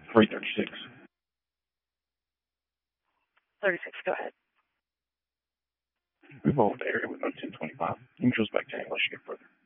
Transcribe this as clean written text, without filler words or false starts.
336. 36, go ahead. Move over to area with 1025. You can back to unless you get further.